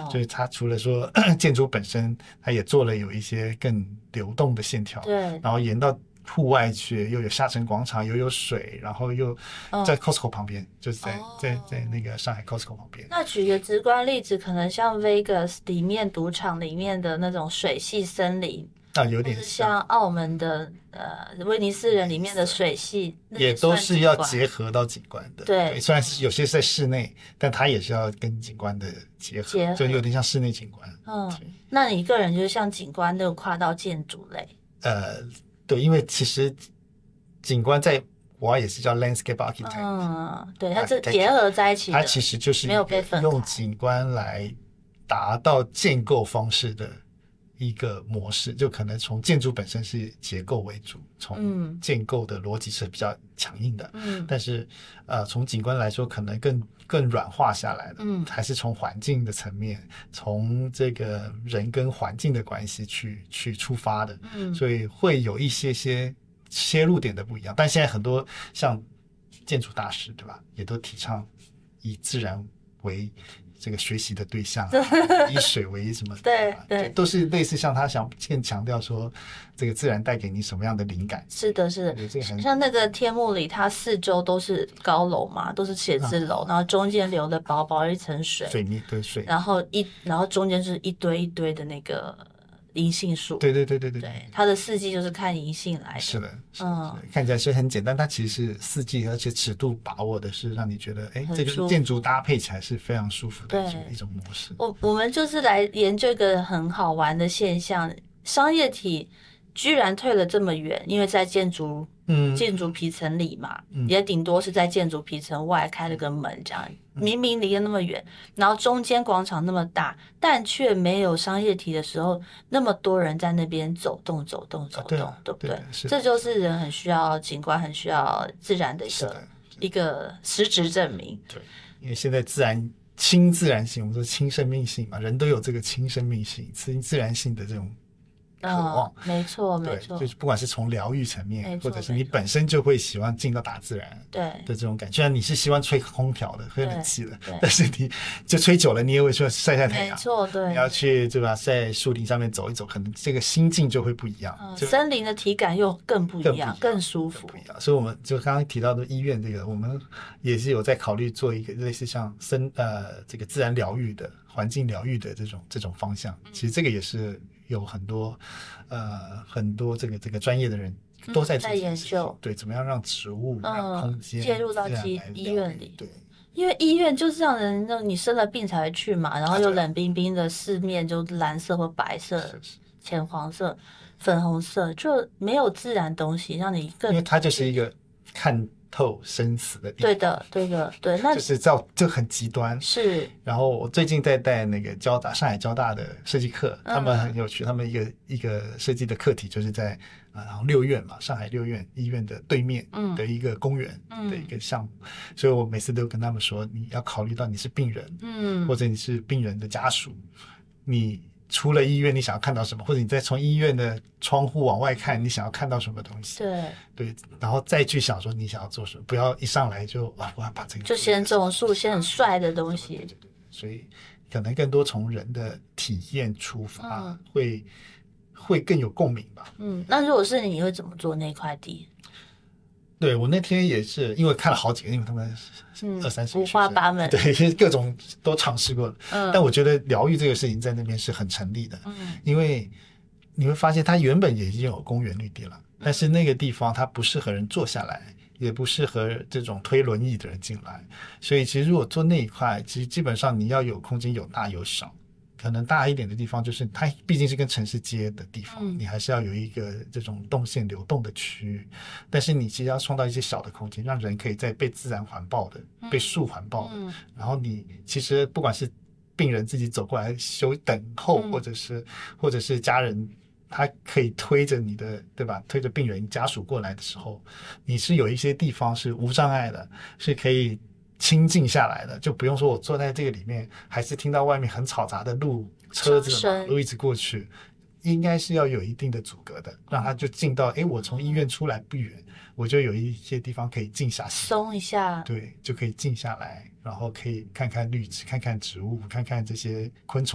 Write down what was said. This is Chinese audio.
所以它除了说建筑本身，它也做了有一些更流动的线条， 对， 然后沿到户外去，又有下沉广场，又有水，然后又在 Costco 旁边，就是在那个上海 Costco 旁边。 那举个直观例子，可能像 Vegas 里面赌场里面的那种水系森林， 有点像澳门的威尼斯人里面的水系， 也都是要结合到景观的。 对， 虽然是有些是在室内，但它也是要跟景观的结合，就有点像室内景观。 那你个人就是像景观那种跨到建筑类？ 对，因为其实景观在国外也是叫 landscape architect。 对，它是结合在一起的， 它其实就是没有被分开， 用景观来达到建构方式的一个模式，就可能从建筑本身是结构为主，从建构的逻辑是比较强硬的，但是从景观来说可能更软化下来的，还是从环境的层面，从这个人跟环境的关系去出发的，所以会有一些切入点的不一样。但现在很多像建筑大师，对吧，也都提倡以自然为这个学习的对象，以水为什么？ 对， 都是类似像他想更强调说，这个自然带给你什么样的灵感？ 是的，像那个天幕里，它四周都是高楼嘛，都是写字楼，然后中间留了薄薄一层水泥，对水， 然后中间是一堆一堆的那个银杏树。 对， 它的四季就是看银杏来的。 是的，看起来是很简单，它其实是四季，而且尺度把握的是让你觉得，这个建筑搭配起来是非常舒服的一种模式。 我们就是来研究一个很好玩的现象，商业体居然退了这么远，因为在建筑皮层里嘛，也顶多是在建筑皮层外开了个门这样，明明离得那么远，然后中间广场那么大，但却没有商业体的时候那么多人在那边走动，对不对？这就是人很需要景观，很需要自然的一个实质证明。 对，因为现在亲自然性，我们说亲生命性嘛，人都有这个亲生命性、自然性的这种渴望。 没错， 就是不管是从疗愈层面，或者是你本身就会喜欢进到大自然的这种感觉。虽然你是希望吹空调的、吹冷气的，但是你就吹久了，你也会说晒太阳。 没错，对， 你要去对吧，在树林上面走一走，可能这个心境就会不一样。 森林的体感又更不一样，更舒服。 不一样，所以我们就刚刚提到的医院这个，我们也是有在考虑做一个类似像这个自然疗愈的、环境疗愈的这种方向。其实这个也是有很多这个专业的人都在研究， 对，怎么样让植物、让空间介入到医院里。 对， 因为医院就是让人你生了病才会去嘛，然后又冷冰冰的，四面就蓝色或白色、浅黄色、粉红色，就没有自然东西让你更。 因为它就是一个看透生死的地方。 对，那就是就很极端。 是。 然后我最近在带那个上海交大的设计课，他们很有趣，他们一个设计的课题就是在六院嘛，上海六院医院的对面的一个公园的一个项目，所以我每次都跟他们说，你要考虑到你是病人，或者你是病人的家属，你出了医院你想要看到什么，或者你再从医院的窗户往外看，你想要看到什么东西。对，然后再去想说你想要做什么，不要一上来就我要把这个就先种树，先很帅的东西。 对，所以可能更多从人的体验出发，会更有共鸣吧。 那如果是你会怎么做那块地？ 对，我那天也是因为看了好几个，因为他们20-30 五花八门， 对，各种都尝试过了。但我觉得疗愈这个事情在那边是很成立的，因为你会发现它原本也已经有公园绿地了，但是那个地方它不适合人坐下来，也不适合这种推轮椅的人进来，所以其实如果做那一块，其实基本上你要有空间，有大有小。可能大一点的地方就是它毕竟是跟城市接的地方，你还是要有一个这种动线流动的区域，但是你其实要创造一些小的空间，让人可以在被自然环抱的、被树环抱的，然后你其实不管是病人自己走过来等候，或者是家人他可以推着你的，对吧，推着病人家属过来的时候，你是有一些地方是无障碍的，是可以清静下来的，就不用说我坐在这个里面还是听到外面很嘈杂的车子马路一直过去，应该是要有一定的阻隔的，让他就进到我从医院出来不远，我就有一些地方可以静下来松一下， 对，就可以静下来，然后可以看看绿植，看看植物，看看这些昆虫